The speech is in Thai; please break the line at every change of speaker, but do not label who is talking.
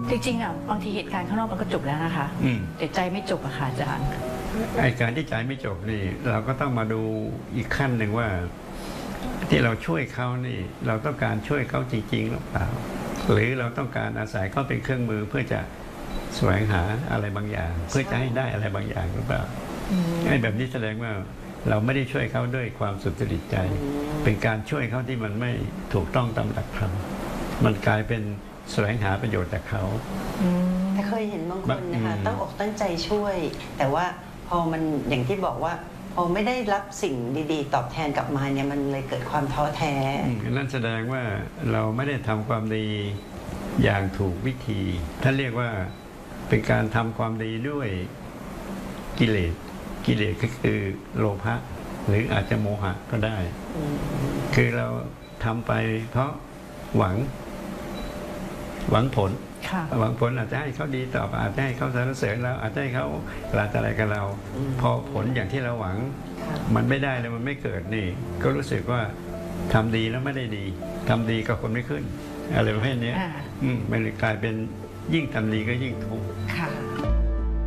จริงๆอ่ะบางทีเหตุการณ์ข้างนอกมันก็จบแล้วนะคะแต่ใจไม่จบอะค่ะอาจารย์
ไอ้การที่ใจไม่จบนี่เราก็ต้องมาดูอีกขั้นหนึ่งว่าที่เราช่วยเขานี่เราต้องการช่วยเขาจริงๆหรือเปล่าหรือเราต้องการอาศัยเขาเป็นเครื่องมือเพื่อจะแสวงหาอะไรบางอย่างเพื่อจะให้ได้อะไรบางอย่างหรือเปล่าไอ้แบบนี้แสดงว่าเราไม่ได้ช่วยเขาด้วยความสุจริตใจเป็นการช่วยเขาที่มันไม่ถูกต้องตามหลักธรรมมันกลายเป็นแสวงหาประโยชน์จากเขา
แต่เคยเห็นบางคนนะคะตั้งอกตั้งใจช่วย แต่ว่าพอมันอย่างที่บอกว่าพอไม่ได้รับสิ่งดีๆตอบแทนกลับมาเนี่ยมันเลยเกิดความท้อแท้
นั่นแสดงว่าเราไม่ได้ทำความดีอย่างถูกวิธีท่านเรียกว่าเป็นการทำความดีด้วยกิเลสก็คือโลภะหรืออาจจะโมหะก็ได้คือเราทำไปเพราะหวังผลหวังผลอาจจะให้เขาดีต่อไปอาจจะให้เขาสรรเสริญเราอาจจะให้เขาปรารถนาอะไรกับเราพอผลอย่างที่เราหวังมันไม่ได้แล้วมันไม่เกิดนี่ก็รู้สึกว่าทำดีแล้วไม่ได้ดีทำดีกับคนไม่ขึ้นอะไรประเภทนี้มันกลายเป็นยิ่งทำดีก็ยิ่งทุกข์